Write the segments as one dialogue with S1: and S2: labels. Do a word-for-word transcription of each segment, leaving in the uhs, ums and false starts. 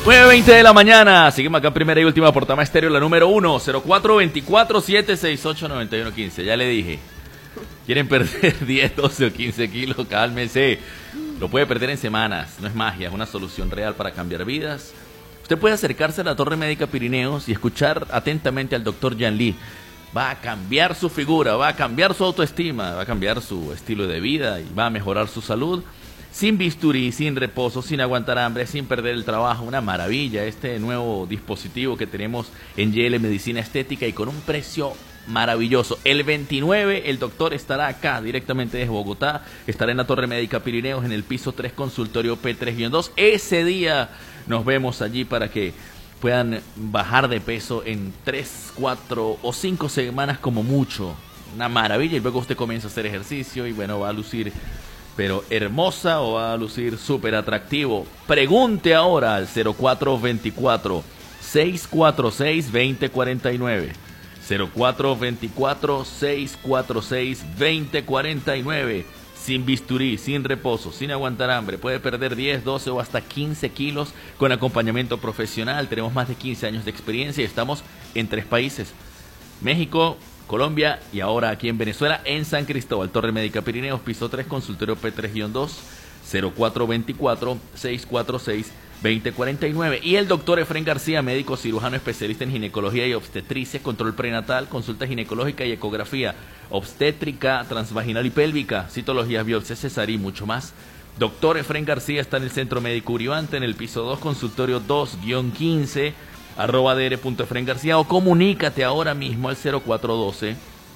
S1: nueve veinte de la mañana, seguimos acá primera y última por Tama Estéreo, la número uno, cero cuatro dos cuatro, siete seis ocho, nueve uno uno cinco. Ya le dije, quieren perder diez, doce o quince kilos, cálmese. Lo puede perder en semanas, no es magia, es una solución real para cambiar vidas. Usted puede acercarse a la Torre Médica Pirineos y escuchar atentamente al doctor Yan Lee. Va a cambiar su figura, va a cambiar su autoestima, va a cambiar su estilo de vida y va a mejorar su salud. Sin bisturí, sin reposo, sin aguantar hambre, sin perder el trabajo. Una maravilla este nuevo dispositivo que tenemos en Y L Medicina Estética y con un precio maravilloso. El veintinueve el doctor estará acá directamente desde Bogotá. Estará en la Torre Médica Pirineos en el piso tres, consultorio P tres guión dos. Ese día nos vemos allí para que puedan bajar de peso en tres, cuatro o cinco semanas como mucho. Una maravilla. Y luego usted comienza a hacer ejercicio y bueno, va a lucir pero hermosa o va a lucir súper atractivo. Pregunte ahora al cero cuatro dos cuatro, seis cuatro seis, dos cero cuatro nueve. cero cuatro dos cuatro, seis cuatro seis, dos cero cuatro nueve. Sin bisturí, sin reposo, sin aguantar hambre. Puede perder diez, doce o hasta quince kilos con acompañamiento profesional. Tenemos más de quince años de experiencia y estamos en tres países: México, Colombia y ahora aquí en Venezuela, en San Cristóbal. Torre Médica Pirineos, piso tres, consultorio P tres guión dos, cero cuatro dos cuatro, seis cuatro seis, dos cero cuatro nueve. Y el doctor Efrén García, médico cirujano especialista en ginecología y obstetricia, control prenatal, consulta ginecológica y ecografía, obstétrica, transvaginal y pélvica, citologías, biopsia, cesárea y mucho más. Doctor Efrén García está en el Centro Médico Uribante, en el piso dos, consultorio dos guión quince, arroba dr.efren García, o comunícate ahora mismo al cero cuatro uno dos,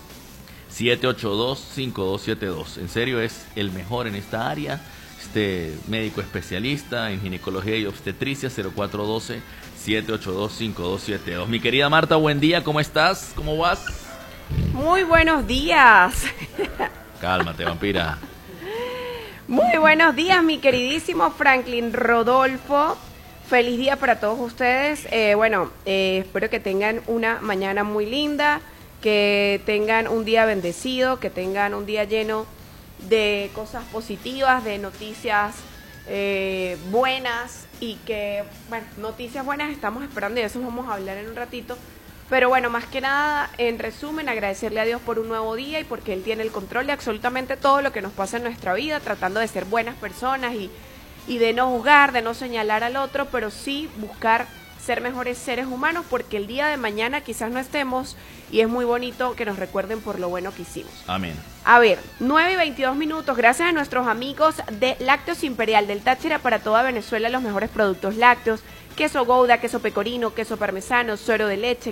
S1: siete ocho dos, cinco dos siete dos. En serio, es el mejor en esta área, este médico especialista en ginecología y obstetricia. Cero cuatro uno dos, siete ocho dos, cinco dos siete dos. Mi querida Marta, buen día, ¿cómo estás? ¿Cómo vas?
S2: Muy buenos días.
S1: Cálmate, vampira.
S2: Muy buenos días, mi queridísimo Franklin Rodolfo. Feliz día para todos ustedes. Eh, bueno, eh, espero que tengan una mañana muy linda, que tengan un día bendecido, que tengan un día lleno de cosas positivas, de noticias eh, buenas y que, bueno, noticias buenas estamos esperando y de eso vamos a hablar en un ratito. Pero bueno, más que nada, en resumen, agradecerle a Dios por un nuevo día y porque Él tiene el control de absolutamente todo lo que nos pasa en nuestra vida, tratando de ser buenas personas y y de no juzgar, de no señalar al otro, pero sí buscar ser mejores seres humanos, porque el día de mañana quizás no estemos y es muy bonito que nos recuerden por lo bueno que hicimos.
S1: Amén.
S2: A ver, nueve y veintidós minutos, gracias a nuestros amigos de Lácteos Imperial del Táchira, para toda Venezuela los mejores productos lácteos, queso Gouda, queso pecorino, queso parmesano, suero de leche,